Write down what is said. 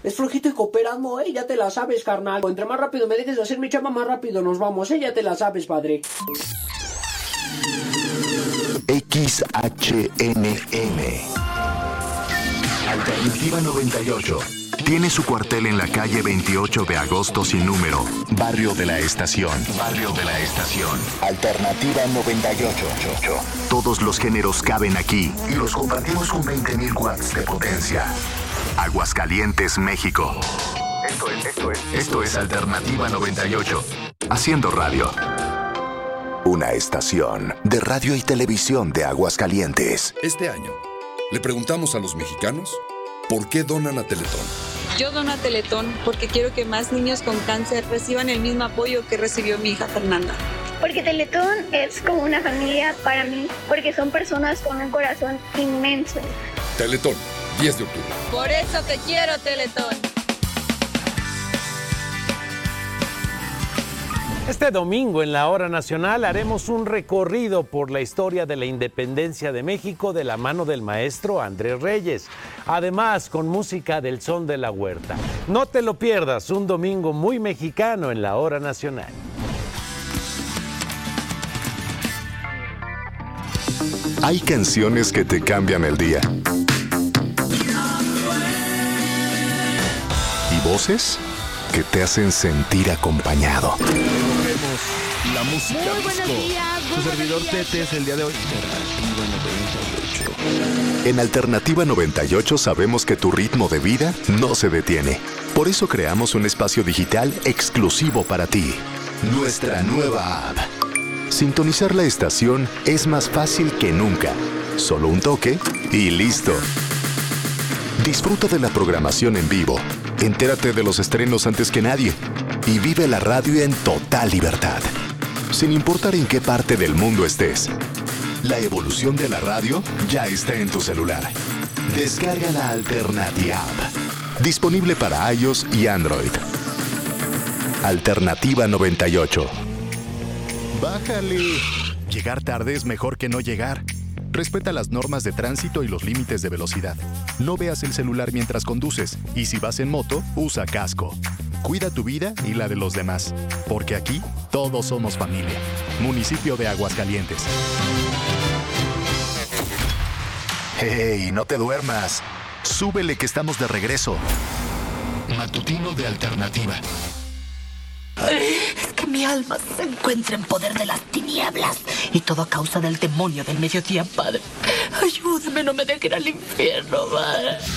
Es flojito y cooperando, ya te la sabes, carnal. Entre más rápido me dejes de hacer mi chamba, más rápido nos vamos, ya te la sabes, padre. XHNN Alternativa 98 tiene su cuartel en la calle 28 de agosto sin número, Barrio de la Estación. Barrio de la Estación. Alternativa 98. Todos los géneros caben aquí y los compartimos con 20.000 watts de potencia. Aguascalientes, México. Esto es Alternativa 98. Haciendo radio. Una estación de radio y televisión de Aguascalientes. Este año, le preguntamos a los mexicanos por qué donan a Teletón. Yo dono a Teletón porque quiero que más niños con cáncer reciban el mismo apoyo que recibió mi hija Fernanda. Porque Teletón es como una familia para mí, porque son personas con un corazón inmenso. Teletón, 10 de octubre. Por eso te quiero, Teletón. Este domingo en la Hora Nacional haremos un recorrido por la historia de la independencia de México de la mano del maestro Andrés Reyes. Además, con música del Son de la Huerta. No te lo pierdas, un domingo muy mexicano en la Hora Nacional. Hay canciones que te cambian el día. Y voces que te hacen sentir acompañado. La música muy buenos días, su servidor Tete es el día de hoy. En Alternativa 98 sabemos que tu ritmo de vida no se detiene. Por eso creamos un espacio digital exclusivo para ti. Nuestra nueva app. Sintonizar la estación es más fácil que nunca. Solo un toque y listo. Disfruta de la programación en vivo. Entérate de los estrenos antes que nadie. Y vive la radio en total libertad. Sin importar en qué parte del mundo estés. La evolución de la radio ya está en tu celular. Descarga la Alternativa App. Disponible para iOS y Android. Alternativa 98. Bájale. Llegar tarde es mejor que no llegar. Respeta las normas de tránsito y los límites de velocidad. No veas el celular mientras conduces. Y si vas en moto, usa casco. Cuida tu vida y la de los demás. Porque aquí, todos somos familia. Municipio de Aguascalientes. ¡Hey! No te duermas. Súbele que estamos de regreso. Matutino de Alternativa. Es que mi alma se encuentra en poder de las tinieblas y todo a causa del demonio del mediodía, padre. Ayúdame, no me dejen al infierno, padre.